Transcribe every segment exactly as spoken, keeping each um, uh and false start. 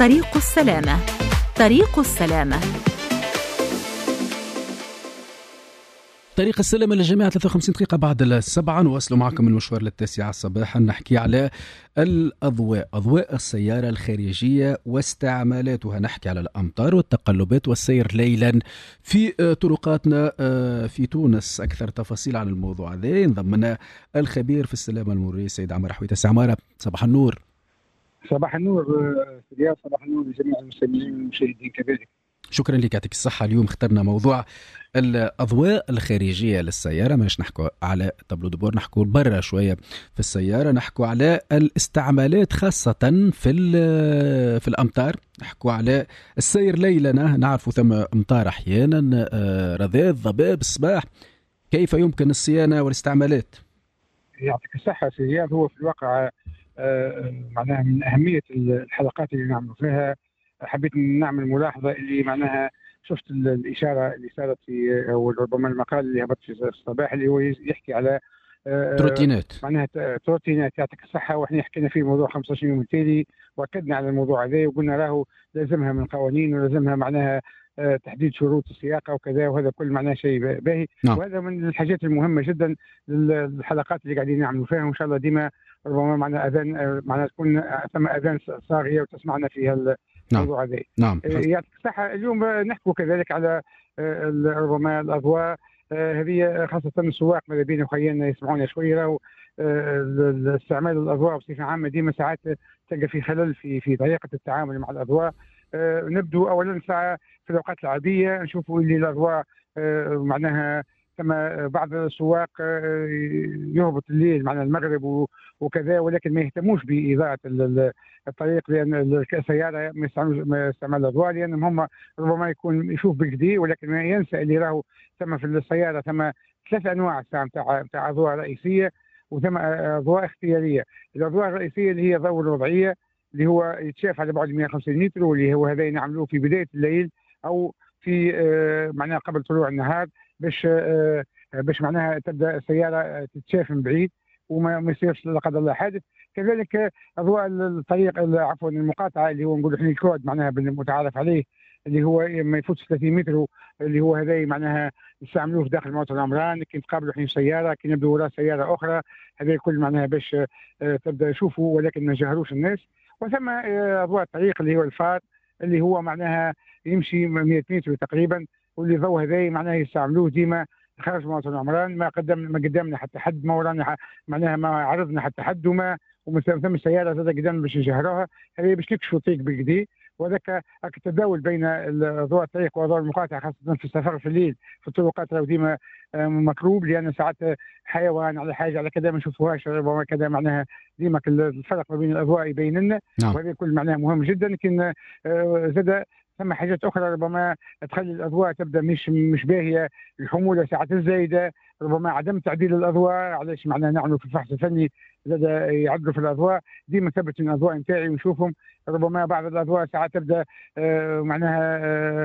طريق السلامة. طريق السلامة. طريق السلامة للجميع. ثلاثة وخمسين دقيقة بعد السبعة نواصل معكم المشوار للتاسعة صباحا. نحكي على الأضواء، أضواء السيارة الخارجية واستعمالاتها. نحكي على الأمطار والتقلبات والسير ليلا في طرقاتنا في تونس. أكثر تفاصيل عن الموضوع هذا ينضم لنا الخبير في السلامة المرورية سيد عمار حويتة. سي عمارة، صباح النور. صباح النور سيدي، صباح النور لجميع المستمعين والمشاهدين كذلك. شكرا لك، يعطيك الصحة. اليوم اخترنا موضوع الأضواء الخارجية للسيارة. مش نحكوا على تابلو دبور، نحكوا برا شوية في السيارة، نحكوا على الاستعمالات خاصة في في الأمطار، نحكوا على السير ليلا. نعرفوا ثم أمطار أحيانا، رذاذ، ضباب، الصباح. كيف يمكن الصيانة والاستعمالات؟ يعطيك الصحة سيدي. هو في الواقع معناها من أهمية الحلقات اللي نعمل فيها حبيت نعمل ملاحظة اللي معناها شفت الإشارة اللي صارت في أو ربما المقال اللي هبط في الصباح اللي هو يحكي على تروتينات، معناها تروتينات. يعطيك الصحة. وإحنا حكينا في موضوع خمسة عشر يوم التالي وأكدنا على الموضوع هذا وقلنا له لازمها من قوانين ولازمها معناها تحديد شروط السياقة وكذا، وهذا كل معناه شيء باهي. نعم. وهذا من الحاجات المهمة جدا للحلقات اللي قاعدين نعملوا فيها، وإن شاء الله ديما ربما معنا أذان معناها تكون ثم أذان صاغية وتسمعنا فيها الموضوع هذا. نعم. يعطيك الصحة. اليوم نحكوا كذلك على ربما الأضواء هذه خاصة السواق. ماذا بينا وخيالنا يسمعونا شوية. راهو استعمال الأضواء بصفة عامة ديما ساعات تلقى في خلل في في طريقة التعامل مع الأضواء. نبدو أولا ساعة في الأوقات العادية نشوفوا اللي الأضواء معناها كما بعض السواق يهبط الليل معنى المغرب وكذا، ولكن ما يهتموش بإضاءة الطريق لأن السيارة ما يستعمل الأضواء، لأن هم ربما يكون يشوف بالكدي ولكن ما ينسى اللي راهو ثم في السيارة ثم ثلاث أنواع تاع تاع أضواء رئيسية وثم أضواء اختيارية. الأضواء الرئيسية اللي هي ضوء الوضعية اللي هو يتشاف على بعد مئة وخمسين متر، واللي هو هذا نعملوه في بداية الليل أو في معناها قبل طلوع النهار باش باش معناها تبدا السياره تتشاف من بعيد وما يصيرش لا قدر الله حادث. كذلك اضواء الطريق عفوا المقاطعه اللي هو نقول احنا الكود معناها بالمتعارف عليه اللي هو ما يفوتش ثلاثين متر، اللي هو هذا معناها يستعملوه في داخل موطن العمران كي تقابلوا حين سياره كي نبدو وراء سياره اخرى، هذا الكل معناها باش تبدا يشوفوا ولكن ما يجهروش الناس. وثم اضواء الطريق اللي هو الفار اللي هو معناها يمشي مئة متر تقريبا، واللي ضوء هذا معناها يستعملوه ديما خارج موطن العمران. ما قدم ما قدامنا حتى حد، ما ورانا معناها ما عرضنا حتى حد، وما ومن ثم السياره زاد قدام باش نجهروها. هذه باش نكشفوا الطريق بالكدي. وذاك التداول بين ضوء الطريق وضوء المقاطعه خاصه في السفر في الليل في الطرقات راهو ديما مكروب، لان ساعات حيوان على حاجه على كذا ما نشوفوهاش ربما كذا معناها ديما الفرق ما بين الاضواء يبين لنا. نعم. وهذا كل معناه مهم جدا. لكن زاد ثم حاجات اخرى ربما تخلي الاضواء تبدا مش مش باهيه. الحموله ساعات الزايده، ربما عدم تعديل الاضواء. علاش معناها نعملوا في الفحص الفني زاد يعدلوا في الاضواء ديما ثبت الاضواء نتاعي ونشوفهم. ربما بعض الاضواء ساعات تبدا آه معناها آه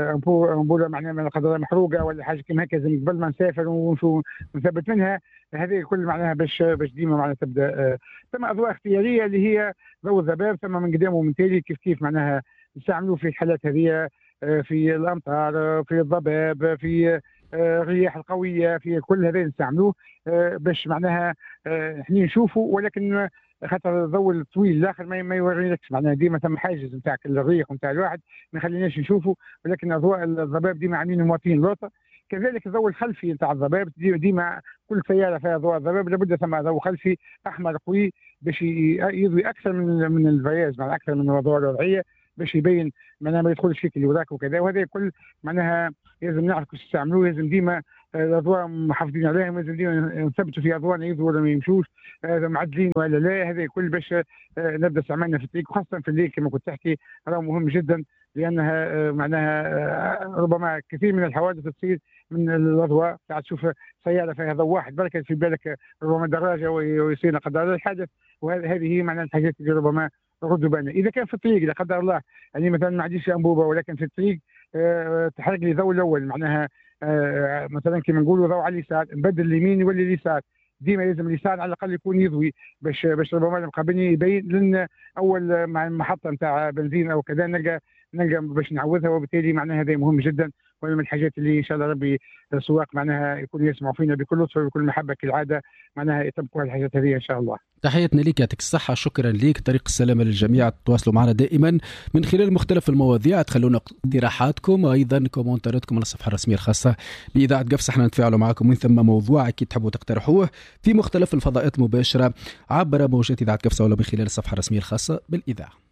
امبوله معناها من القدر محروقه ولا حاجه كيما هكا قبل ما نسافر ونشوف نثبت منها. هذه كل معناها باش باش ديما معناها تبدا آه. ثم اضواء اختياريه اللي هي ضوء الضباب ثم من قدام ومن تالي كيف كيف معناها نستعملوه في الحالات هذه، في الامطار في الضباب في الرياح القويه في كل هذا نستعملوه باش معناها احنا نشوفوا. ولكن خاطر الضوء الطويل الاخر ما ما يورينكش معناها ديما ثم حاجز نتاع الريق نتاع الواحد ما يخليناش نشوفوا. ولكن اضواء الضباب ديما عاملين مواطنين لوطه. كذلك الضوء الخلفي نتاع الضباب ديما كل سياره فيها ضوء الضباب لابد ثم ضوء خلفي احمر قوي باش يضوي اكثر من من الفياز مع اكثر من الاضواء الوضعيه باش يبين معناها ما يدخلش فيك اللي وراك وكذا. وهذا كل معناها لازم نعرف كيف نستعملوه. لازم ديما الاضواء محافظين عليهم، لازم ديما نثبتوا في اضواء يضووا ولا ما يمشوش معدلين ولا لا. هذا كل باش نبدا استعمالنا في الطريق وخاصه في الليل كما كنت تحكي راه مهم جدا، لانها معناها ربما كثير من الحوادث تصير من الاضواء. ساعات تشوف سياره فيها ضوء واحد بركه في بالك ربما دراجه ويصير لا قدر الله الحادث. وهذه هي معناها الحاجات اللي ربما ردوا بالنا. اذا كان في الطريق لا قدر الله يعني مثلا ما عنديش انبوبه ولكن في الطريق أه تحرق لي ضوء الاول معناها أه مثلا كما نقولوا ضوء على اليسار نبدل اليمين يولي اليسار. ديما لازم اللسان على الاقل يكون يضوي باش باش ربما مقابلني يبين. لان اول مع محطه نتاع بنزين او كذا نلقى نلقى باش نعوضها، وبالتالي معناها هذا مهم جدا، وهي من الحاجات اللي ان شاء الله ربي السواق معناها يكونوا يسمعوا فينا بكل لطف وبكل محبه كالعاده، معناها يطبقوا الحاجات هذه ان شاء الله. تحياتنا لك، يعطيك الصحة، شكرا لك. طريق السلامة للجميع، تواصلوا معنا دائما من خلال مختلف المواضيع، تخلونا اقتراحاتكم أيضا كومنتاتكم على الصفحة الرسمية الخاصة بإذاعة قفص، احنا نتفاعلوا معكم من ثم موضوع أكيد تحبوا تقترحوه في مختلف الفضاءات المباشرة عبر موجات إذاعة قفص ولا من خلال الصفحة الرسمية الخاصة بالإذاعة.